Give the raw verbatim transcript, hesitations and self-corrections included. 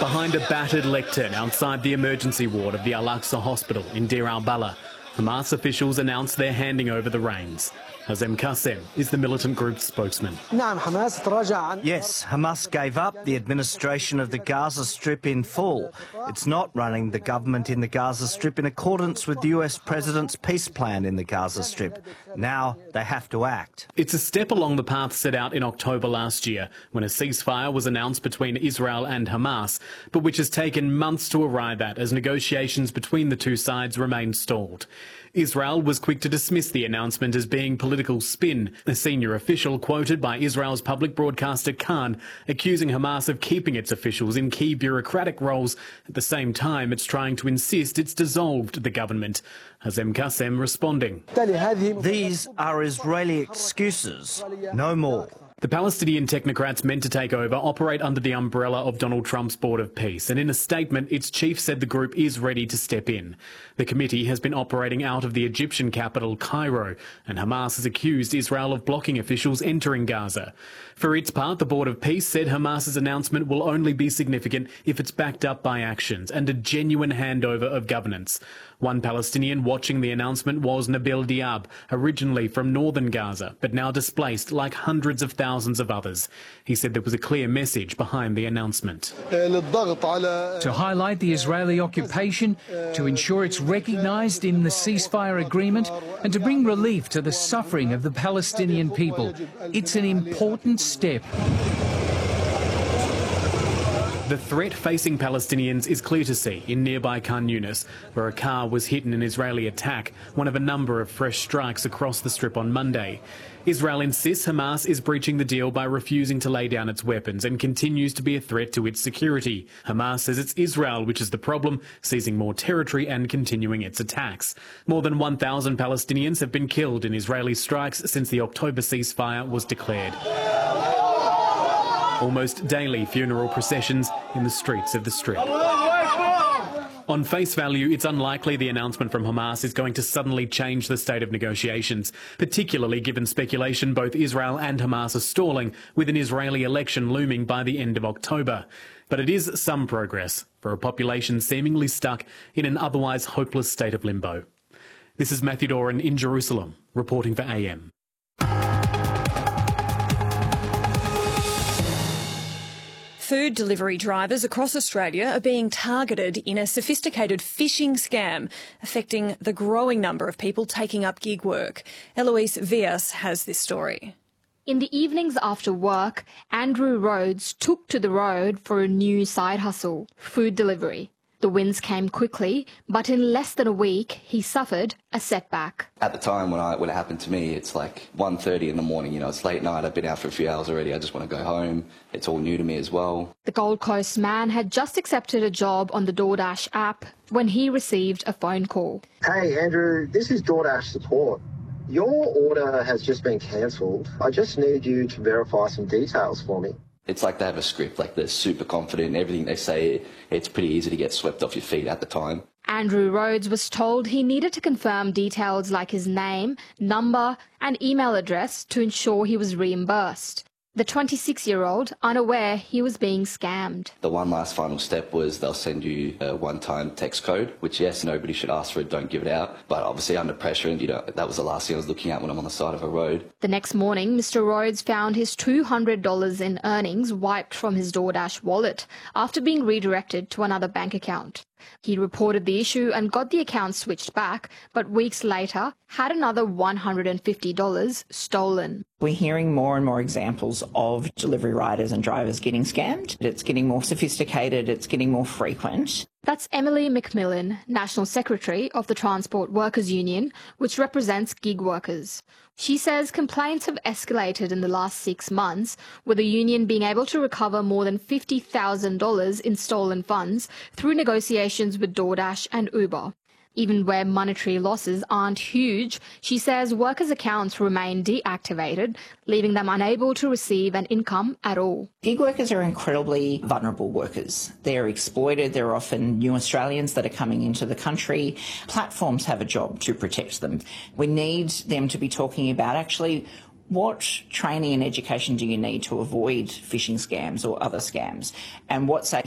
Behind a battered lectern outside the emergency ward of the Al-Aqsa Hospital in Deir al-Balah, Hamas officials announced they're handing over the reins. Hazem Qassem is the militant group's spokesman. Yes, Hamas gave up the administration of the Gaza Strip in full. It's not running the government in the Gaza Strip in accordance with the U S President's peace plan in the Gaza Strip. Now they have to act. It's a step along the path set out in October last year when a ceasefire was announced between Israel and Hamas, but which has taken months to arrive at as negotiations between the two sides remain stalled. Israel was quick to dismiss the announcement as being political spin, a senior official quoted by Israel's public broadcaster Khan accusing Hamas of keeping its officials in key bureaucratic roles. At the same time, it's trying to insist it's dissolved the government. Hazem Qassem responding. These are Israeli excuses, no more. The Palestinian technocrats meant to take over operate under the umbrella of Donald Trump's Board of Peace, and in a statement, its chief said the group is ready to step in. The committee has been operating out of the Egyptian capital, Cairo, and Hamas has accused Israel of blocking officials entering Gaza. For its part, the Board of Peace said Hamas's announcement will only be significant if it's backed up by actions and a genuine handover of governance. One Palestinian watching the announcement was Nabil Diab, originally from northern Gaza, but now displaced like hundreds of thousands of others. He said there was a clear message behind the announcement. To highlight the Israeli occupation, to ensure it's recognised in the ceasefire agreement, and to bring relief to the suffering of the Palestinian people. It's an important step. The threat facing Palestinians is clear to see in nearby Khan Yunis, where a car was hit in an Israeli attack, one of a number of fresh strikes across the Strip on Monday. Israel insists Hamas is breaching the deal by refusing to lay down its weapons and continues to be a threat to its security. Hamas says it's Israel which is the problem, seizing more territory and continuing its attacks. More than one thousand Palestinians have been killed in Israeli strikes since the October ceasefire was declared. Almost daily funeral processions in the streets of the Strip. On face value, it's unlikely the announcement from Hamas is going to suddenly change the state of negotiations, particularly given speculation both Israel and Hamas are stalling, with an Israeli election looming by the end of October. But it is some progress for a population seemingly stuck in an otherwise hopeless state of limbo. This is Matthew Doran in Jerusalem, reporting for A M. Food delivery drivers across Australia are being targeted in a sophisticated phishing scam, affecting the growing number of people taking up gig work. Eloise Vias has this story. In the evenings after work, Andrew Rhodes took to the road for a new side hustle, food delivery. The wins came quickly, but in less than a week, he suffered a setback. At the time when, I, when it happened to me, it's like one thirty in the morning, you know, it's late night, I've been out for a few hours already, I just want to go home. It's all new to me as well. The Gold Coast man had just accepted a job on the DoorDash app when he received a phone call. Hey Andrew, this is DoorDash support. Your order has just been cancelled. I just need you to verify some details for me. It's like they have a script, like they're super confident. Everything they say, it's pretty easy to get swept off your feet at the time. Andrew Rhodes was told he needed to confirm details like his name, number and email address to ensure he was reimbursed. The twenty-six-year-old, unaware he was being scammed. The one last final step was they'll send you a one-time text code, which, yes, nobody should ask for it, don't give it out. But obviously under pressure, and you know, that was the last thing I was looking at when I'm on the side of a road. The next morning, Mister Rhodes found his two hundred dollars in earnings wiped from his DoorDash wallet after being redirected to another bank account. He reported the issue and got the account switched back, but weeks later had another one hundred fifty dollars stolen. We're hearing more and more examples of delivery riders and drivers getting scammed. It's getting more sophisticated, it's getting more frequent. That's Emily McMillan, National Secretary of the Transport Workers Union, which represents gig workers. She says complaints have escalated in the last six months, with the union being able to recover more than fifty thousand dollars in stolen funds through negotiations with DoorDash and Uber. Even where monetary losses aren't huge, she says workers' accounts remain deactivated, leaving them unable to receive an income at all. Gig workers are incredibly vulnerable workers. They're exploited. They're often new Australians that are coming into the country. Platforms have a job to protect them. We need them to be talking about actually what training and education do you need to avoid phishing scams or other scams, and what safe